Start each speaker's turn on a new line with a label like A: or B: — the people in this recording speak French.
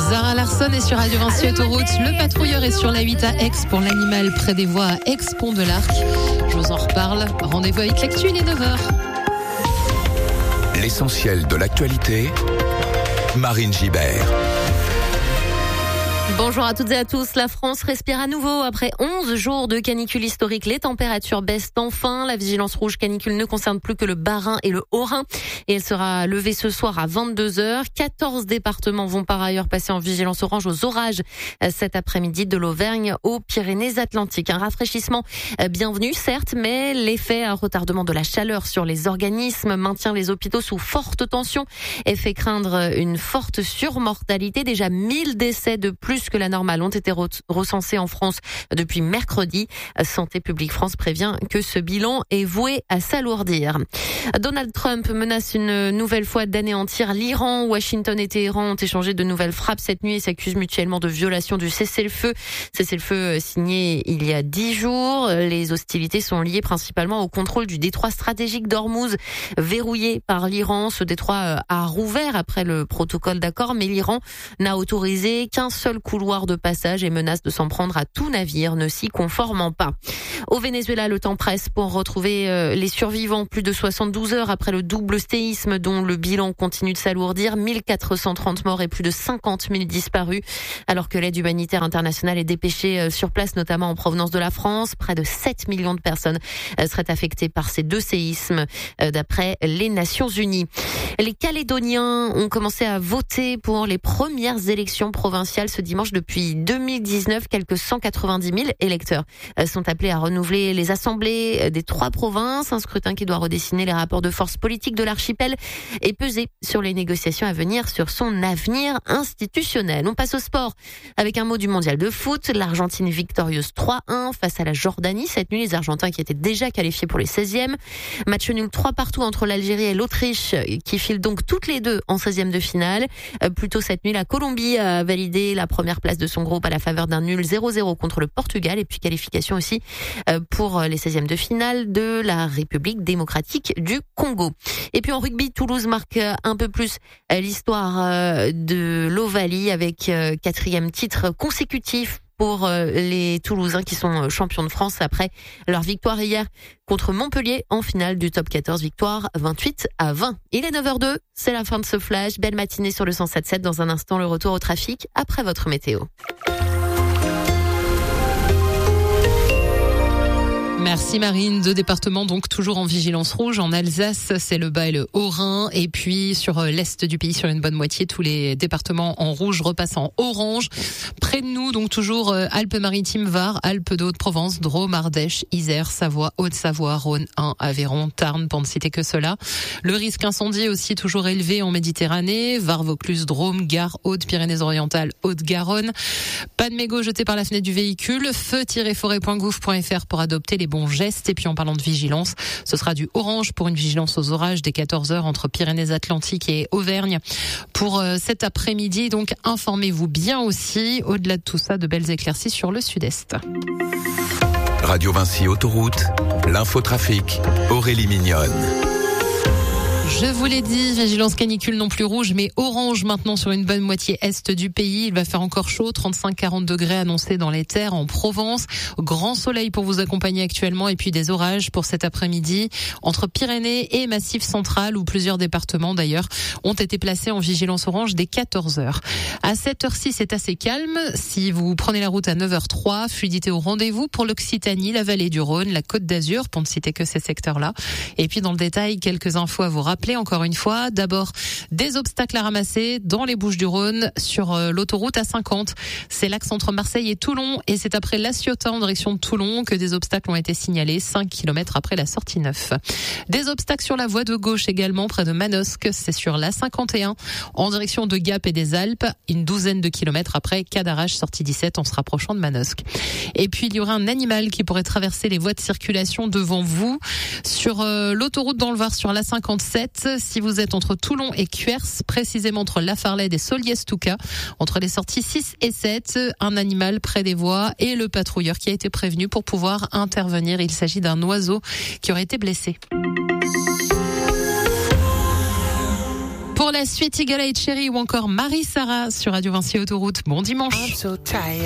A: Zara Larsson est sur Radio Vinci Autoroute. Le patrouilleur est sur la 8 à Aix pour l'animal près des voies à Aix-Pont de l'Arc. Je vous en reparle. Rendez-vous avec l'actu, il est 9h.
B: L'essentiel de l'actualité, Marine Gibert.
C: Bonjour à toutes et à tous. La France respire à nouveau. Après 11 jours de canicule historique, les températures baissent enfin. La vigilance rouge canicule ne concerne plus que le Bas-Rhin et le Haut-Rhin. Et elle sera levée ce soir à 22h. 14 départements vont par ailleurs passer en vigilance orange aux orages cet après-midi, de l'Auvergne aux Pyrénées-Atlantiques. Un rafraîchissement bienvenu, certes, mais l'effet, un retardement de la chaleur sur les organismes, maintient les hôpitaux sous forte tension et fait craindre une forte surmortalité. Déjà 1000 décès de plus que la normale ont été recensés en France depuis mercredi. Santé publique France prévient que ce bilan est voué à s'alourdir. Donald Trump menace une nouvelle fois d'anéantir l'Iran. Washington et Téhéran ont échangé de nouvelles frappes cette nuit et s'accusent mutuellement de violation du cessez-le-feu. Cessez-le-feu signé il y a 10 jours. Les hostilités sont liées principalement au contrôle du détroit stratégique d'Ormuz, verrouillé par l'Iran. Ce détroit a rouvert après le protocole d'accord, mais l'Iran n'a autorisé qu'un seul couloir de passage et menace de s'en prendre à tout navire ne s'y conformant pas. Au Venezuela, le temps presse pour retrouver les survivants. Plus de 72 heures après le double séisme dont le bilan continue de s'alourdir. 1430 morts et plus de 50 000 disparus. Alors que l'aide humanitaire internationale est dépêchée sur place, notamment en provenance de la France. Près de 7 millions de personnes seraient affectées par ces deux séismes, d'après les Nations Unies. Les Calédoniens ont commencé à voter pour les premières élections provinciales ce dimanche. Depuis 2019, quelques 190 000 électeurs sont appelés à renouveler les assemblées des 3 provinces. Un scrutin qui doit redessiner les rapports de force politiques de l'archipel et peser sur les négociations à venir sur son avenir institutionnel. On passe au sport avec un mot du mondial de foot. L'Argentine victorieuse 3-1 face à la Jordanie. Cette nuit, les Argentins qui étaient déjà qualifiés pour les 16e. Match nul 3-3 entre l'Algérie et l'Autriche qui filent donc toutes les deux en 16e de finale. Plus tôt cette nuit, la Colombie a validé la première place de son groupe à la faveur d'un nul 0-0 contre le Portugal et puis qualification aussi pour les 16e de finale de la République démocratique du Congo. Et puis en rugby, Toulouse marque un peu plus l'histoire de l'Ovalie avec 4e titre consécutif pour les Toulousains qui sont champions de France après leur victoire hier contre Montpellier en finale du top 14, victoire 28-20. Il est 9h02, c'est la fin de ce flash. Belle matinée sur le 107.7. Dans un instant, le retour au trafic après votre météo.
A: Merci Marine. 2 départements donc toujours en vigilance rouge. En Alsace, c'est le Bas et le Haut-Rhin. Et puis sur l'est du pays, sur une bonne moitié, tous les départements en rouge repassent en orange. Près de nous, donc toujours Alpes-Maritimes, Var, Alpes de Haute-Provence, Drôme, Ardèche, Isère, Savoie, Haute-Savoie, Rhône, Ain, Aveyron, Tarn, pour ne citer que cela. Le risque incendie aussi toujours élevé en Méditerranée. Var, Vaucluse, Drôme, Gard, Haute-Pyrénées-Orientales, Haute-Garonne. Pas de mégots jetés par la fenêtre du véhicule. Feu-forêt.gouv.fr pour adopter les bons gestes. Et puis en parlant de vigilance, ce sera du orange pour une vigilance aux orages dès 14h entre Pyrénées-Atlantiques et Auvergne. Pour cet après-midi, donc informez-vous bien aussi. Au-delà de tout ça, de belles éclaircies sur le sud-est.
B: Radio Vinci Autoroute, l'infotrafic, Aurélie Mignonne.
A: Je vous l'ai dit, vigilance canicule non plus rouge, mais orange maintenant sur une bonne moitié est du pays. Il va faire encore chaud, 35-40 degrés annoncés dans les terres en Provence. Grand soleil pour vous accompagner actuellement et puis des orages pour cet après-midi entre Pyrénées et Massif central où plusieurs départements d'ailleurs ont été placés en vigilance orange dès 14h. À 7h06, c'est assez calme. Si vous prenez la route à 9h03, fluidité au rendez-vous pour l'Occitanie, la vallée du Rhône, la Côte d'Azur, pour ne citer que ces secteurs-là. Et puis dans le détail, quelques infos à vous rappeler encore une fois. D'abord, des obstacles à ramasser dans les Bouches-du-Rhône sur l'autoroute A50. C'est l'axe entre Marseille et Toulon et c'est après La Ciotat en direction de Toulon que des obstacles ont été signalés 5 km après la sortie 9. Des obstacles sur la voie de gauche également près de Manosque. C'est sur l'A51 en direction de Gap et des Alpes. Une douzaine de kilomètres après Cadarache, sortie 17 en se rapprochant de Manosque. Et puis il y aura un animal qui pourrait traverser les voies de circulation devant vous sur l'autoroute dans le Var sur l'A57. Si vous êtes entre Toulon et Cuers, précisément entre Lafarlède et Solliès-Touca, entre les sorties 6 et 7, un animal près des voies et le patrouilleur qui a été prévenu pour pouvoir intervenir. Il s'agit d'un oiseau qui aurait été blessé. Pour Pour la suite, Eagle Eye Cherry ou encore Marie Sarah sur Radio Vinci Autoroute. Bon dimanche.